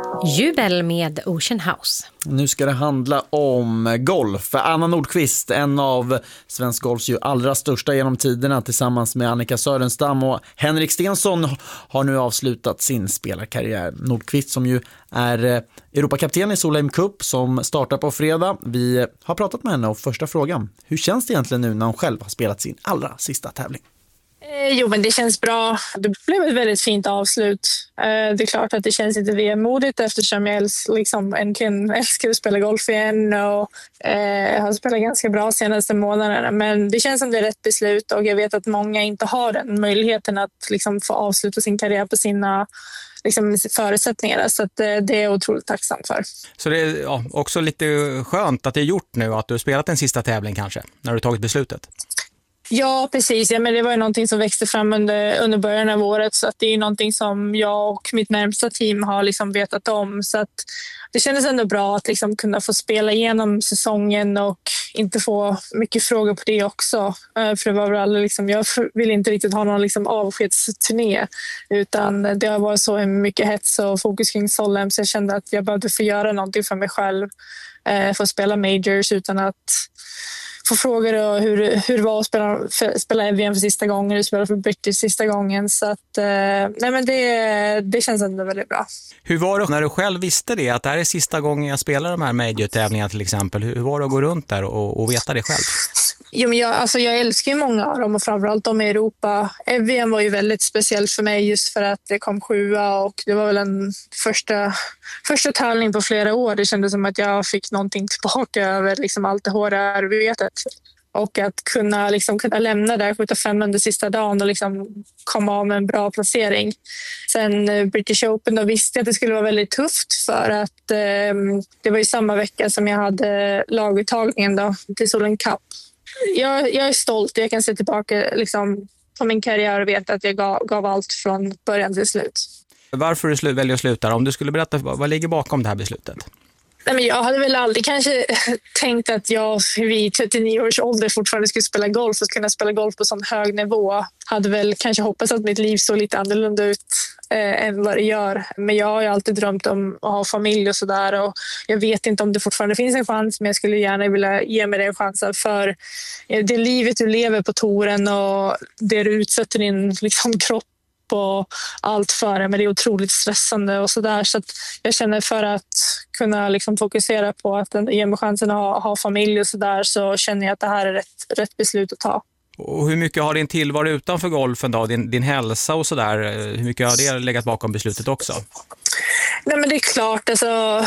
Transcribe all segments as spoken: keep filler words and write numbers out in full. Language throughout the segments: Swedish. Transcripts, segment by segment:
Jubel med Ocean House. Nu ska det handla om golf. Anna Nordqvist, en av svensk golfs ju allra största genom tiderna, tillsammans med Annika Sörenstam och Henrik Stenson, har nu avslutat sin spelarkarriär. Nordqvist som ju är Europakapten i Solheim Cup som startar på fredag. Vi har pratat med henne och första frågan: hur känns det egentligen nu när hon själv har spelat sin allra sista tävling? Jo, men det känns bra. Det blev ett väldigt fint avslut. Det är klart att det känns inte vemodigt eftersom jag liksom äntligen älskar att spela golf igen och eh, har spelat ganska bra de senaste månaderna. Men det känns som det är rätt beslut och jag vet att många inte har den möjligheten att liksom få avsluta sin karriär på sina liksom, förutsättningar. Så att, eh, det är jag otroligt tacksam för. Så det är ja, också lite skönt att det är gjort nu, att du har spelat en sista tävling kanske, när du tagit beslutet? Ja, precis. Ja, men det var ju någonting som växte fram under, under början av året, så att det är någonting som jag och mitt närmsta team har liksom vetat om. Så att det kändes ändå bra att liksom kunna få spela igenom säsongen och inte få mycket frågor på det också. För det var väl aldrig, liksom, jag vill inte riktigt ha någon liksom avskedsturné, utan det har varit så mycket hets och fokus kring Solheim, så jag kände att jag behövde få göra någonting för mig själv. Få spela majors utan att få frågor och hur, hur det var att spela, för, spela Evian för sista gången, hur spela för British sista gången. Så att, eh, nej men det, det känns ändå väldigt bra. Hur var det när du själv visste det, att det här är sista gången jag spelar de här major-tävlingarna till exempel? Hur var det att gå runt där och, och veta det själv? Jo, men jag, alltså jag älskar ju många av dem och framförallt de i Europa. Evian var ju väldigt speciellt för mig just för att det kom sjua och det var väl en första, första tävling på flera år. Det kändes som att jag fick någonting tillbaka över liksom allt det hårda arbetet. Och att kunna, liksom, kunna lämna där sjuttiofem under sista dagen och liksom komma av med en bra placering. Sen British Open, då visste jag att det skulle vara väldigt tufft för att eh, det var ju samma vecka som jag hade laguttagningen då, till Solheim Cup. Jag, jag är stolt. Jag kan se tillbaka liksom, på min karriär och veta att jag gav, gav allt från början till slut. Varför du slu- väljer att sluta? Om du skulle berätta, vad, vad ligger bakom det här beslutet? Nej, men jag hade väl aldrig kanske tänkt att jag vid trettionio års ålder fortfarande skulle spela golf och kunna spela golf på sån hög nivå. Hade väl kanske hoppats att mitt liv såg lite annorlunda ut eh, än vad det gör. Men jag har ju alltid drömt om att ha familj och sådär. Och jag vet inte om det fortfarande finns en chans, men jag skulle gärna vilja ge mig den chansen. För det livet du lever på touren och det du utsätter din liksom, kropp och allt för det, men det är otroligt stressande och sådär, så att jag känner för att kunna liksom fokusera på att ge mig chansen att ha, ha familj och sådär, så känner jag att det här är rätt, rätt beslut att ta. Och hur mycket har din tillvaro utanför golfen då, din, din hälsa och sådär, hur mycket har det legat bakom beslutet också? Nej, men det är klart, alltså,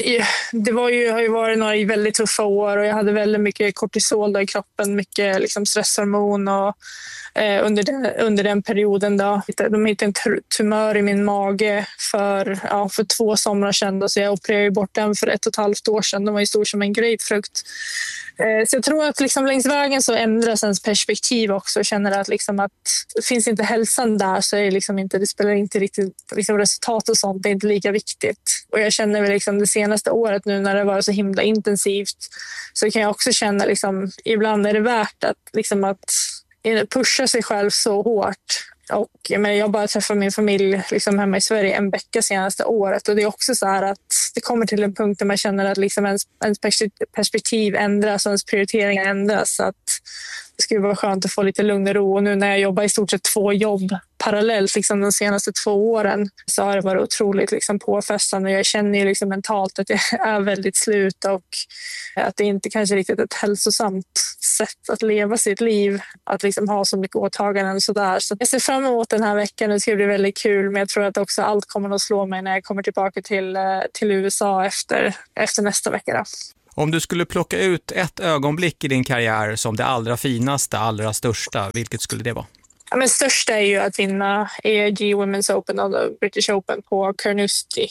det var ju, har ju varit några väldigt tuffa år och jag hade väldigt mycket kortisol då i kroppen, mycket liksom stresshormon och eh, under, den, under den perioden då. De hittade en tumör i min mage för, ja, för två somrar sedan då, så jag opererade bort den för ett och ett halvt år sedan. Den var ju stor som en grapefrukt. Eh, så jag tror att liksom längs vägen så ändras ens perspektiv också och känner att, liksom att finns inte hälsan där så är det, liksom inte, det spelar inte riktigt liksom resultat och sånt, det är inte lika viktigt. Och jag känner väl liksom det senaste året nu när det var så himla intensivt, så kan jag också känna liksom, ibland är det värt att, liksom att pusha sig själv så hårt. Och men jag bara träffade min familj liksom hemma i Sverige en vecka senaste året, och det är också så här att det kommer till en punkt där man känner att liksom ens, ens perspektiv ändras och ens prioriteringar ändras, så att det skulle vara skönt att få lite lugn och ro. Och nu när jag jobbar i stort sett två jobb parallellt liksom de senaste två åren, så har det varit otroligt liksom påfrestande. Jag känner ju liksom mentalt att jag är väldigt slut och att det inte kanske riktigt är ett hälsosamt sätt att leva sitt liv, att liksom ha så mycket åtaganden och sådär. Så jag ser fram emot den här veckan, det ska bli väldigt kul, men jag tror att också allt kommer att slå mig när jag kommer tillbaka till, till U S A efter, efter nästa vecka då. Om du skulle plocka ut ett ögonblick i din karriär som det allra finaste, allra största, vilket skulle det vara? Ja, men största är ju att vinna A I G Women's Open och British Open på Carnoustie.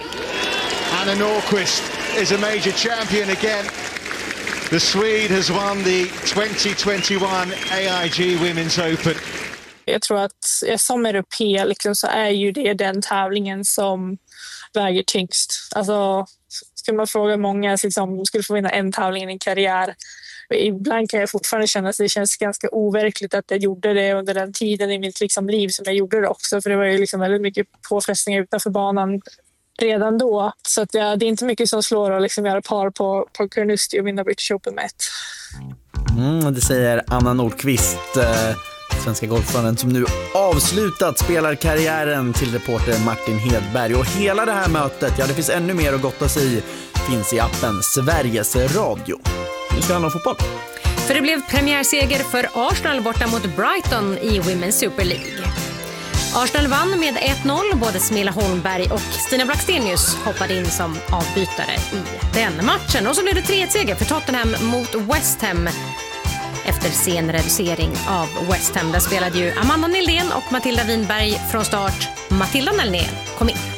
Anna Nordqvist is a major champion again. The Swede has won the twenty twenty-one A I G Women's Open. Jag tror att som europé liksom, så är ju det den tävlingen som väger tyngst. Alltså, skulle man fråga många liksom, skulle få vinna en tävling i en karriär. Ibland kan jag fortfarande känna att det känns ganska overkligt att jag gjorde det under den tiden i mitt liksom, liv som jag gjorde det också. För det var ju liksom väldigt mycket påfrestningar utanför banan redan då. Så att, ja, det är inte mycket som slår att liksom göra par på, på Carnoustie och vinna British Open med ett. Mm, det säger Anna Nordqvist, eh, svenska golfaren som nu avslutat spelarkarriären, till reporter Martin Hedberg. Och hela det här mötet, ja det finns ännu mer att gotta sig i, finns i appen Sveriges Radio. Nu ska det handla om fotboll. För det blev premiärseger för Arsenal borta mot Brighton i Women's Super League. Arsenal vann med ett noll, både Smilla Holmberg och Stina Blackstenius hoppade in som avbytare i den matchen. Och så blev det tre ett seger för Tottenham mot West Ham efter sen reducering av West Ham. Där spelade ju Amanda Nildén och Matilda Winberg från start. Matilda Nildén kom in.